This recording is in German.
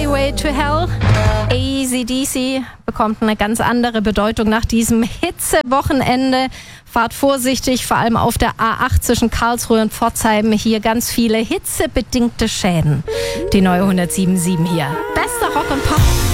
Highway to Hell. AC/DC bekommt eine ganz andere Bedeutung nach diesem Hitzewochenende. Fahrt vorsichtig, vor allem auf der A8 zwischen Karlsruhe und Pforzheim. Hier ganz viele hitzebedingte Schäden. Die neue 107.7 hier. Bester Rock und Pop.